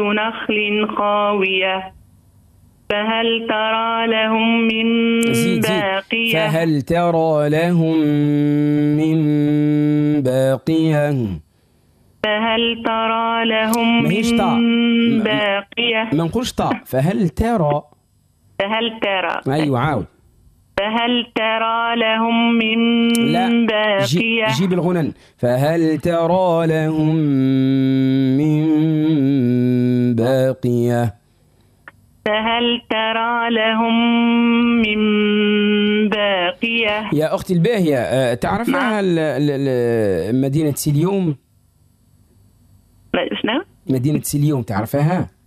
نخل خاوية فهل ترى لهم من باقية. فهل ترى لهم من باقية. فهل ترى لهم من باقية. ما نقولش طاء. فهل ترى. فهل ترى. أيوة عاود. فهل ترى لهم من باقية. جيب الغنن. فهل ترى لهم من باقية. فهل ترى لهم من باقية. يا أختي الباهية، تعرفها مدينة سيليوم؟ شنو؟ مدينة سيليوم تعرفها؟